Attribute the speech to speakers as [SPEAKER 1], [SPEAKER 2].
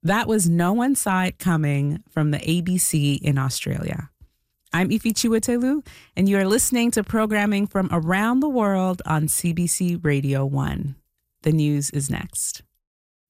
[SPEAKER 1] That was No One Saw It Coming from the ABC in Australia. I'm Ifi Chiwetelu, and you are listening to programming from around the world on CBC Radio 1. The news is next.